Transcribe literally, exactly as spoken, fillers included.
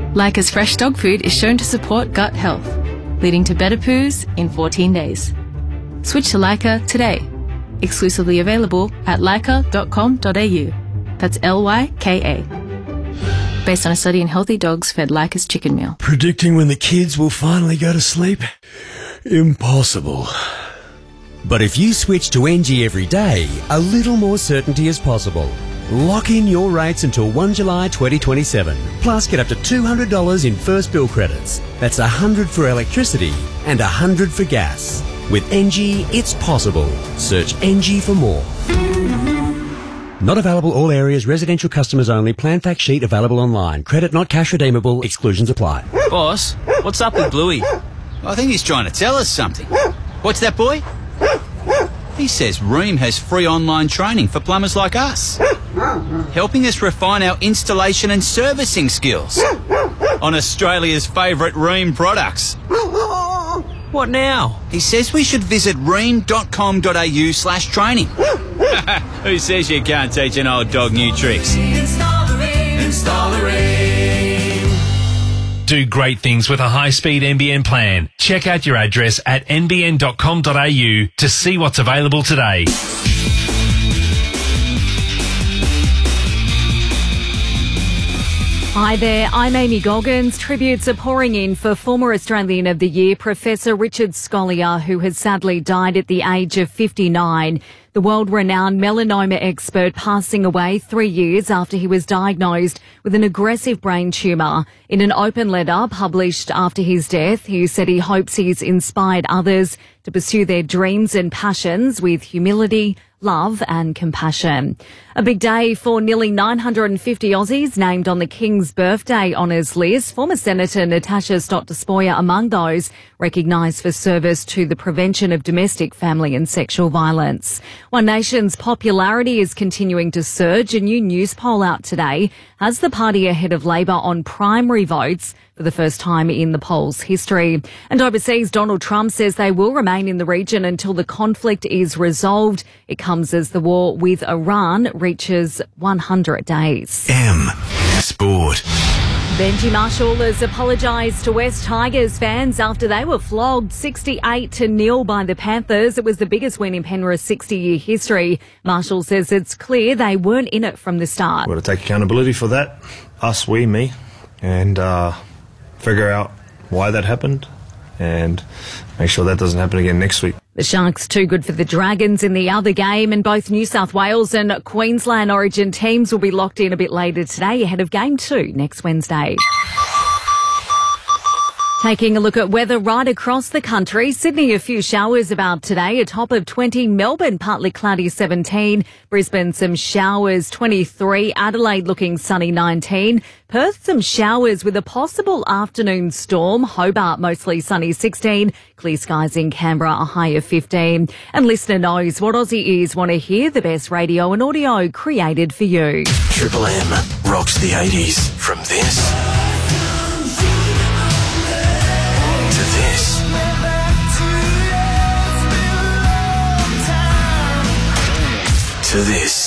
Lyca's fresh dog food is shown to support gut health, leading to better poos in fourteen days. Switch to Lyca today. Exclusively available at lyca dot com dot a u. That's L Y K A. Based on a study in healthy dogs fed Lyca's chicken meal. Predicting when the kids will finally go to sleep? Impossible. But if you switch to N G every day, a little more certainty is possible. Lock in your rates until first of July twenty twenty-seven. Plus, get up to two hundred dollars in first bill credits. That's one hundred dollars for electricity and one hundred dollars for gas. With N G, it's possible. Search N G for more. Not available all areas, residential customers only. Plan fact sheet available online. Credit not cash redeemable. Exclusions apply. Boss, what's up with Bluey? I think he's trying to tell us something. What's that, boy? He says Ream has free online training for plumbers like us, helping us refine our installation and servicing skills on Australia's favourite Ream products. What now? He says we should visit ream dot com dot a u slash training. Who says you can't teach an old dog new tricks? Install the Ream. Install the Ream. Do great things with a high-speed N B N plan. Check out your address at n b n dot com dot a u to see what's available today. Hi there, I'm Amy Goggins. Tributes are pouring in for former Australian of the Year, Professor Richard Scolyer, who has sadly died at the age of fifty-nine. The world-renowned melanoma expert passing away three years after he was diagnosed with an aggressive brain tumour. In an open letter published after his death, he said he hopes he's inspired others to pursue their dreams and passions with humility, love and compassion. A big day for nearly nine hundred fifty Aussies named on the King's birthday honours list. Former Senator Natasha Stott-Despoja among those recognised for service to the prevention of domestic, family and sexual violence. One Nation's popularity is continuing to surge. A new news poll out today has the party ahead of Labor on primary votes for the first time in the poll's history. And overseas, Donald Trump says they will remain in the region until the conflict is resolved. It comes as the war with Iran reaches one hundred days. M Sport. Benji Marshall has apologised to West Tigers fans after they were flogged sixty-eight to nil by the Panthers. It was the biggest win in Penrith's sixty-year history. Marshall says it's clear they weren't in it from the start. We've got to take accountability for that. Us, we, me. And uh, figure out why that happened and make sure that doesn't happen again next week. The Sharks too good for the Dragons in the other game, and both New South Wales and Queensland Origin teams will be locked in a bit later today ahead of Game two next Wednesday. Taking a look at weather right across the country. Sydney, a few showers about today, a top of twenty. Melbourne, partly cloudy, seventeen. Brisbane, some showers, twenty-three. Adelaide, looking sunny, nineteen. Perth, some showers with a possible afternoon storm. Hobart, mostly sunny, sixteen. Clear skies in Canberra, a high of fifteen. And listener knows what Aussie ears want to hear, the best radio and audio created for you. Triple M rocks the eighties from this to this. To this.